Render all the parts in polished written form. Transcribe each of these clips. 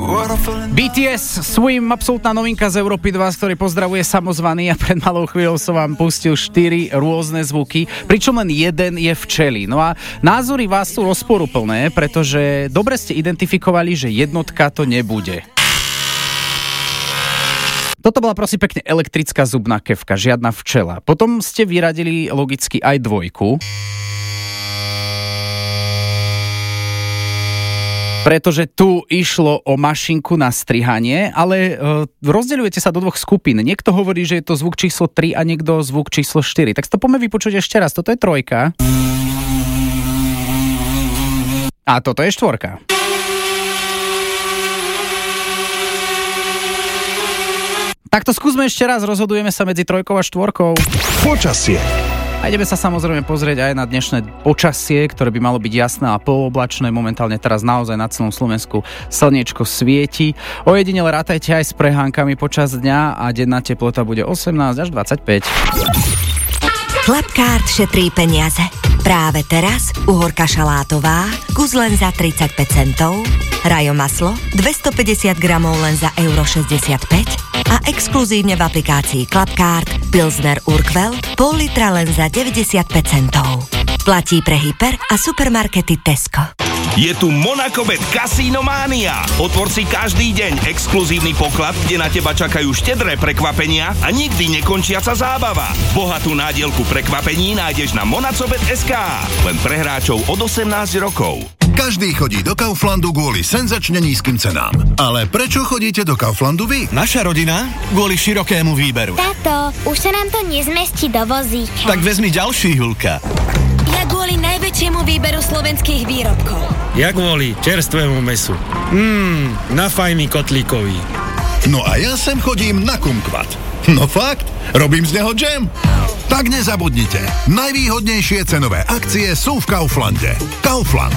BTS, Swim, absolútna novinka z Európy 2, ktorý pozdravuje samozvaný, a pred malou chvíľou som vám pustil 4 rôzne zvuky, pričom len jeden je včely. No a názory vás sú rozporuplné, pretože dobre ste identifikovali, že jednotka to nebude. Toto bola prosím pekne elektrická zubná kefka, žiadna včela. Potom ste vyradili logicky aj dvojku, pretože tu išlo o mašinku na strihanie, ale rozdeľujete sa do dvoch skupín. Niekto hovorí, že je to zvuk číslo 3 a niekto zvuk číslo 4. Tak to poďme vypočuť ešte raz. Toto je trojka. A toto je štvorka. Tak to skúsme ešte raz, rozhodujeme sa medzi trojkou a štvorkou. Počasie. A ideme sa samozrejme pozrieť aj na dnešné počasie, ktoré by malo byť jasné a polooblačné. Momentálne teraz naozaj na celom Slovensku slniečko svieti. Ojedinele rátajte aj s prehánkami počas dňa a denná teplota bude 18 až 25. Klapkárt šetrí peniaze. Práve teraz uhorka šalátová, kus len za 35 centov, rajo maslo 250 gramov len za €65 a exkluzívne v aplikácii Klapkárt Pilsner Urquell pol litra len za 95 centov. Platí pre hyper a supermarkety Tesco. Je tu Monacobet Casino Mania. Otvor si každý deň exkluzívny poklad, kde na teba čakajú štedré prekvapenia a nikdy nekončiaca zábava. Bohatú nádielku prekvapení nájdeš na monacobet.sk. Len pre hráčov od 18 rokov. Každý chodí do Kauflandu kvôli senzačne nízkym cenám. Ale prečo chodíte do Kauflandu vy? Naša rodina kvôli širokému výberu. Táto, už sa nám to nezmestí do vozíka. Tak vezmi ďalší, Julka. Ja kvôli najväčšiemu výberu slovenských výrobkov. Ja kvôli čerstvému mesu. Na fajmi kotlíkový. No a ja sem chodím na kumkvat. No fakt, robím z neho džem. Tak nezabudnite, najvýhodnejšie cenové akcie sú v Kauflande. Kaufland.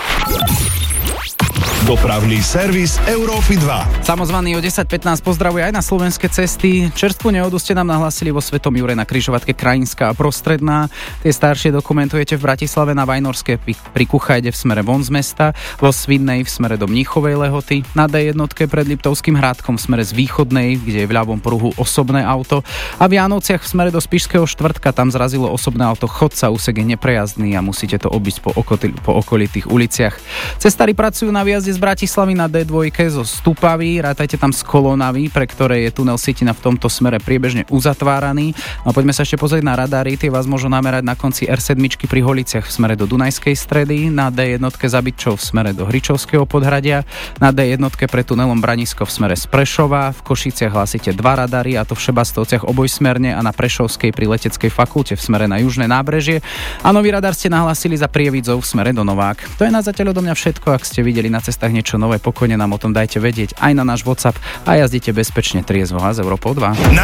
Dopravný servis Európy 2. Samozvaný o 10:15 pozdravuje aj na slovenské cesty. Čerstvú nehodu ste nám nahlasili vo Svetom Jure na križovatke Krajinská a Prostredná. Tie staršie dokumentujete v Bratislave na Vajnorskej pri Kuchajde v smere von z mesta, vo Svidnej v smere do Mníchovej Lehoty, na D1 pred Liptovským Hrádkom v smere z Východnej, kde je v ľavom pruhu osobné auto, a v Jánovciach v smere do Spišského Štvrtka, tam zrazilo osobné auto chodca, úsek je neprejazdný a musíte to obísť po okolitých uliciach. Cestári pracujú na výjazde z Bratislavy na D2 zo Stupavy, rátajte tam z Kolonavy, pre ktoré je tunel Sitina v tomto smere priebežne uzatváraný. No poďme sa ešte pozrieť na radary, tie vás môžu namerať na konci R7 pri Holiciach v smere do Dunajskej Stredy, na D1 za Bytčou v smere do Hričovského Podhradia, na D1 pre tunelom Branisko v smere z Prešova, v Košiciach hlasíte 2 radary, a to v Šebastovciach obojsmerne a na Prešovskej pri Leteckej fakulte v smere na južné nábrežie, a nový radar ste nahlasili za Prievidzou v smere do Novák. To je na zatiaľ odo mňa všetko. Ak ste videli na cestách niečo nové, pokojne nám o tom dajte vedieť aj na náš WhatsApp a jazdite bezpečne triezvo a z Európou 2.